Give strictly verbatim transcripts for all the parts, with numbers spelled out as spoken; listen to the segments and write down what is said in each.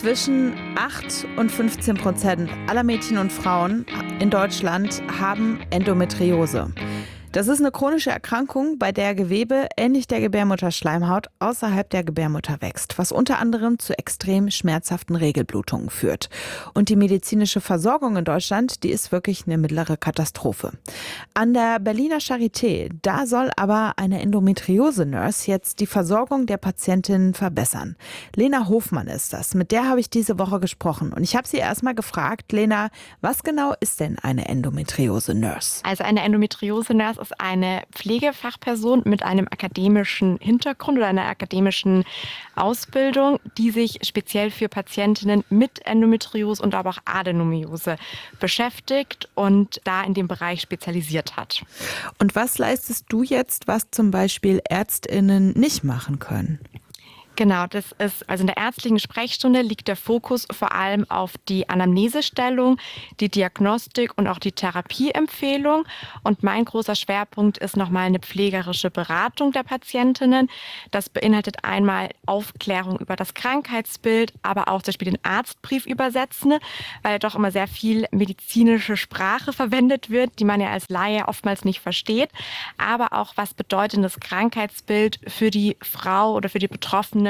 Zwischen acht und fünfzehn Prozent aller Mädchen und Frauen in Deutschland haben Endometriose. Das ist eine chronische Erkrankung, bei der Gewebe ähnlich der Gebärmutterschleimhaut außerhalb der Gebärmutter wächst, was unter anderem zu extrem schmerzhaften Regelblutungen führt. Und die medizinische Versorgung in Deutschland, die ist wirklich eine mittlere Katastrophe. An der Berliner Charité, da soll aber eine Endometriose-Nurse jetzt die Versorgung der Patientinnen verbessern. Lena Hofmann ist das. Mit der habe ich diese Woche gesprochen. Und ich habe sie erstmal gefragt, Lena, was genau ist denn eine Endometriose-Nurse? Also eine Endometriose-Nurse ist eine Pflegefachperson mit einem akademischen Hintergrund oder einer akademischen Ausbildung, die sich speziell für Patientinnen mit Endometriose und aber auch Adenomiose beschäftigt und da in dem Bereich spezialisiert hat. Und was leistest du jetzt, was zum Beispiel ÄrztInnen nicht machen können? Genau, das ist, also in der ärztlichen Sprechstunde liegt der Fokus vor allem auf die Anamnesestellung, die Diagnostik und auch die Therapieempfehlung. Und mein großer Schwerpunkt ist nochmal eine pflegerische Beratung der Patientinnen. Das beinhaltet einmal Aufklärung über das Krankheitsbild, aber auch zum Beispiel den Arztbrief übersetzen, weil doch immer sehr viel medizinische Sprache verwendet wird, die man ja als Laie oftmals nicht versteht. Aber auch, was bedeutet das Krankheitsbild für die Frau oder für die Betroffene?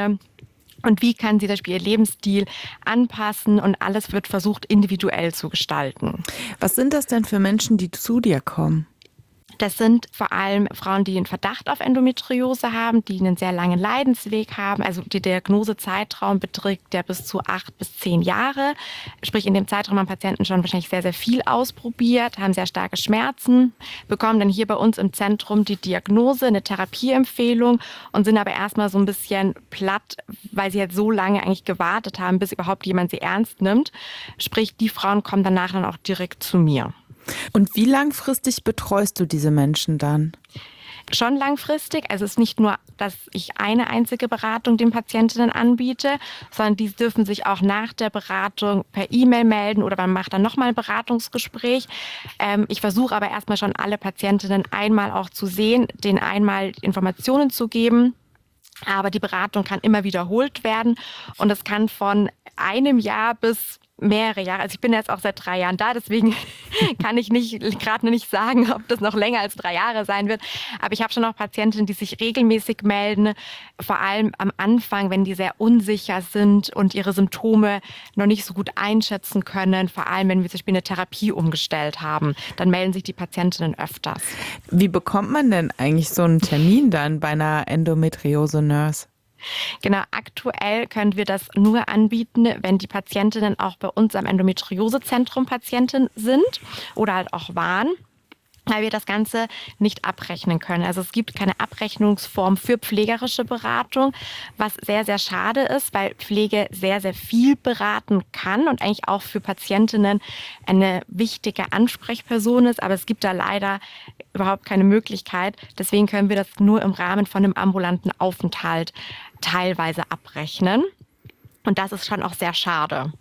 Und wie kann sie zum Beispiel ihr Lebensstil anpassen? Und alles wird versucht, individuell zu gestalten. Was sind das denn für Menschen, die zu dir kommen? Das sind vor allem Frauen, die einen Verdacht auf Endometriose haben, die einen sehr langen Leidensweg haben. Also der Diagnosezeitraum beträgt ja bis zu acht bis zehn Jahre. Sprich, in dem Zeitraum haben Patienten schon wahrscheinlich sehr, sehr viel ausprobiert, haben sehr starke Schmerzen, bekommen dann hier bei uns im Zentrum die Diagnose, eine Therapieempfehlung und sind aber erstmal so ein bisschen platt, weil sie jetzt so lange eigentlich gewartet haben, bis überhaupt jemand sie ernst nimmt. Sprich, die Frauen kommen danach dann auch direkt zu mir. Und wie langfristig betreust du diese Menschen dann? Schon langfristig. Also es ist nicht nur, dass ich eine einzige Beratung den Patientinnen anbiete, sondern die dürfen sich auch nach der Beratung per E-Mail melden oder man macht dann nochmal ein Beratungsgespräch. Ähm, ich versuche aber erstmal schon alle Patientinnen einmal auch zu sehen, denen einmal Informationen zu geben. Aber die Beratung kann immer wiederholt werden und es kann von einem Jahr bis mehrere Jahre. Also ich bin jetzt auch seit drei Jahren da, deswegen kann ich nicht gerade nicht sagen, ob das noch länger als drei Jahre sein wird. Aber ich habe schon auch Patientinnen, die sich regelmäßig melden, vor allem am Anfang, wenn die sehr unsicher sind und ihre Symptome noch nicht so gut einschätzen können, vor allem wenn wir zum Beispiel eine Therapie umgestellt haben, dann melden sich die Patientinnen öfters. Wie bekommt man denn eigentlich so einen Termin dann bei einer Endometriose-Nurse? Genau, aktuell können wir das nur anbieten, wenn die Patientinnen auch bei uns am Endometriosezentrum Patienten sind oder halt auch waren, weil wir das Ganze nicht abrechnen können. Also es gibt keine Abrechnungsform für pflegerische Beratung, was sehr, sehr schade ist, weil Pflege sehr, sehr viel beraten kann und eigentlich auch für Patientinnen eine wichtige Ansprechperson ist. Aber es gibt da leider überhaupt keine Möglichkeit. Deswegen können wir das nur im Rahmen von einem ambulanten Aufenthalt teilweise abrechnen. Und das ist schon auch sehr schade.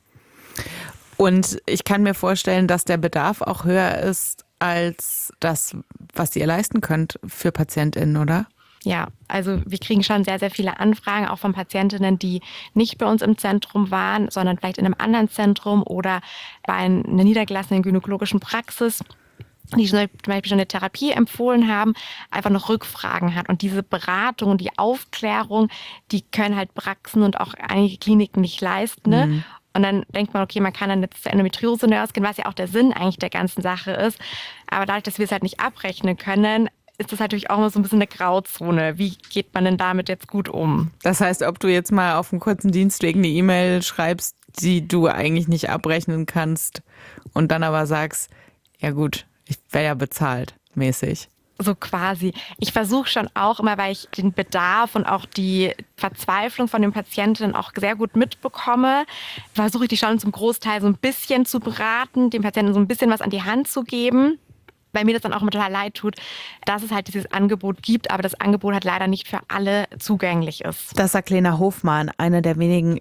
Und ich kann mir vorstellen, dass der Bedarf auch höher ist als das, was ihr leisten könnt für PatientInnen, oder? Ja, also wir kriegen schon sehr, sehr viele Anfragen, auch von Patientinnen, die nicht bei uns im Zentrum waren, sondern vielleicht in einem anderen Zentrum oder bei einer niedergelassenen gynäkologischen Praxis, die zum Beispiel schon eine Therapie empfohlen haben, einfach noch Rückfragen hat. Und diese Beratung und die Aufklärung, die können halt Praxen und auch einige Kliniken nicht leisten. Ne? Mhm. Und dann denkt man, okay, man kann dann jetzt zur Endometriose-Nurse gehen, was ja auch der Sinn eigentlich der ganzen Sache ist. Aber dadurch, dass wir es halt nicht abrechnen können, ist das natürlich auch immer so ein bisschen eine Grauzone. Wie geht man denn damit jetzt gut um? Das heißt, ob du jetzt mal auf einem kurzen Dienstweg eine E-Mail schreibst, die du eigentlich nicht abrechnen kannst und dann aber sagst, ja gut, ich werde ja bezahlt, mäßig. So quasi. Ich versuche schon auch immer, weil ich den Bedarf und auch die Verzweiflung von den Patientinnen auch sehr gut mitbekomme, versuche ich die schon zum Großteil so ein bisschen zu beraten, den Patienten so ein bisschen was an die Hand zu geben, weil mir das dann auch immer total leid tut, dass es halt dieses Angebot gibt, aber das Angebot halt leider nicht für alle zugänglich ist. Das sagt Lena Hofmann, eine der wenigen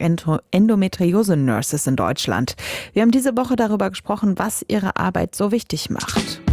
Endometriose-Nurses in Deutschland. Wir haben diese Woche darüber gesprochen, was ihre Arbeit so wichtig macht.